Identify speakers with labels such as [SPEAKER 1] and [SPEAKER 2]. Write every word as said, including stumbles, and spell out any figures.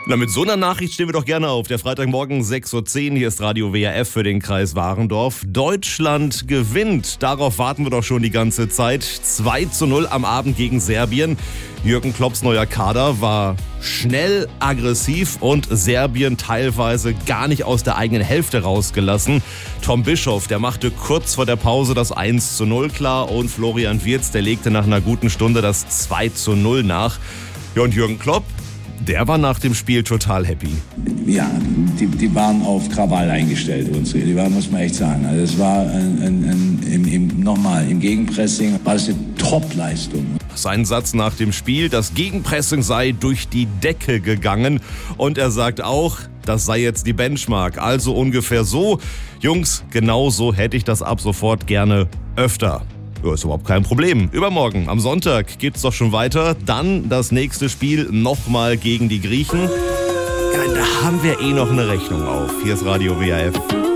[SPEAKER 1] Na, mit so einer Nachricht stehen wir doch gerne auf. Der Freitagmorgen sechs Uhr zehn, hier ist Radio W R F für den Kreis Warendorf. Deutschland gewinnt. Darauf warten wir doch schon die ganze Zeit. zwei zu null am Abend gegen Serbien. Jürgen Klopps neuer Kader war schnell, aggressiv und Serbien teilweise gar nicht aus der eigenen Hälfte rausgelassen. Tom Bischoff, der machte kurz vor der Pause das eins zu null klar und Florian Wirtz, der legte nach einer guten Stunde das zwei zu null nach. Ja, und Jürgen Klopp, der war nach dem Spiel total happy.
[SPEAKER 2] Ja, die, die waren auf Krawall eingestellt. Unsere. Die waren, muss man echt sagen. Also es war ein, ein, ein, im, im, nochmal im Gegenpressing war es eine Top-Leistung.
[SPEAKER 1] Sein Satz nach dem Spiel, das Gegenpressing sei durch die Decke gegangen. Und er sagt auch, das sei jetzt die Benchmark. Also ungefähr so. Jungs, genau so hätte ich das ab sofort gerne öfter. Ja, ist überhaupt kein Problem. Übermorgen, am Sonntag, geht's doch schon weiter. Dann das nächste Spiel nochmal gegen die Griechen. Ja, da haben wir eh noch eine Rechnung auf. Hier ist Radio W R F.